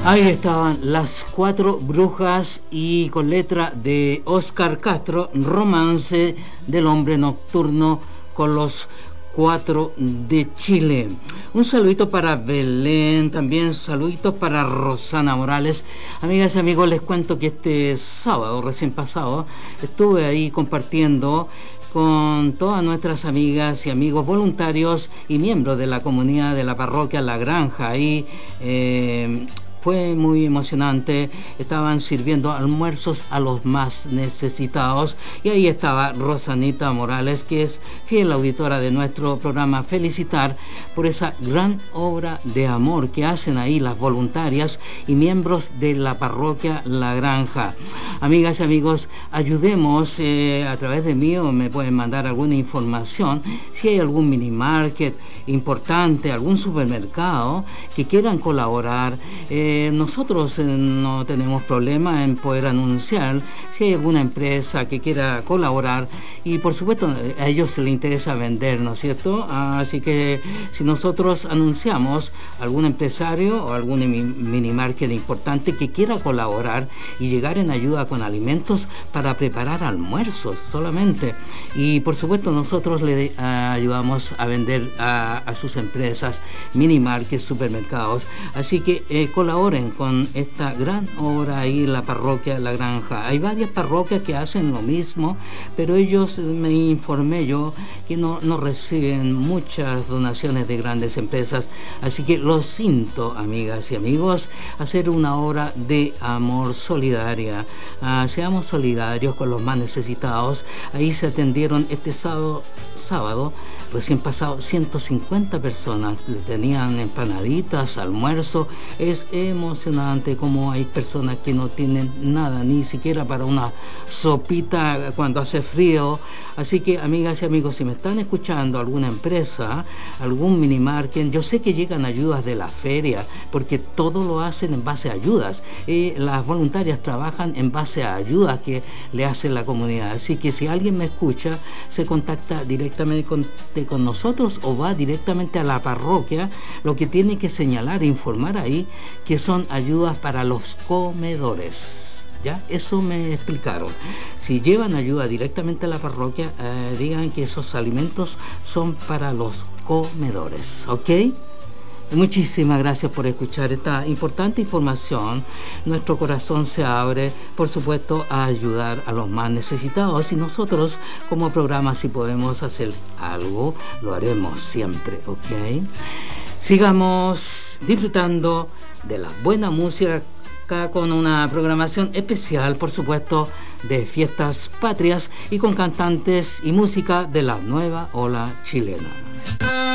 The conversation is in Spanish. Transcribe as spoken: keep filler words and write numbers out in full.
Ahí estaban Las Cuatro Brujas y con letra de Óscar Castro, Romance del Hombre Nocturno con los Cuatro de Chile. Un saludito para Belén, también saluditos para Rosana Morales. Amigas y amigos, les cuento que este sábado recién pasado estuve ahí compartiendo con todas nuestras amigas y amigos voluntarios y miembros de la comunidad de la parroquia La Granja. Ahí eh, fue muy emocionante, estaban sirviendo almuerzos a los más necesitados y ahí estaba Rosanita Morales, que es fiel auditora de nuestro programa, felicitar por esa gran obra de amor que hacen ahí las voluntarias y miembros de la parroquia La Granja. Amigas y amigos, ayudemos eh, a través de mí, o me pueden mandar alguna información si hay algún mini market importante, algún supermercado que quieran colaborar. eh, Nosotros eh, no tenemos problema en poder anunciar si hay alguna empresa que quiera colaborar y por supuesto a ellos les interesa vender, ¿no es cierto? Así que si nosotros anunciamos algún empresario o algún mini market importante que quiera colaborar y llegar en ayuda con alimentos para preparar almuerzos solamente, y por supuesto nosotros le uh, ayudamos a vender a, a sus empresas, mini markets, supermercados, así que eh, colaboren con esta gran obra ahí en la parroquia La Granja. Hay varias parroquias que hacen lo mismo, pero ellos, me informé yo, que no, no reciben muchas donaciones de grandes empresas, así que los siento, amigas y amigos, hacer una obra de amor solidaria. Uh, seamos solidarios con los más necesitados. Ahí se atendieron este sábado, sábado recién pasado, ciento cincuenta personas, tenían empanaditas, almuerzo. Es emocionante como hay personas que no tienen nada, ni siquiera para una sopita cuando hace frío. Así que, amigas y amigos, si me están escuchando alguna empresa, algún mini market, yo sé que llegan ayudas de la feria, porque todo lo hacen en base a ayudas. Eh, las voluntarias trabajan en base a ayudas que le hace la comunidad. Así que si alguien me escucha, se contacta directamente con, con nosotros o va directamente a la parroquia. Lo que tiene que señalar e informar ahí que son ayudas para los comedores. ¿Ya? Eso me explicaron. Si llevan ayuda directamente a la parroquia, eh, digan que esos alimentos son para los comedores, ¿ok? Muchísimas gracias por escuchar esta importante información. Nuestro corazón se abre, por supuesto, a ayudar a los más necesitados, y nosotros como programa, si podemos hacer algo, lo haremos siempre, ¿ok? Sigamos disfrutando de la buena música con una programación especial, por supuesto, de fiestas patrias y con cantantes y música de la nueva ola chilena.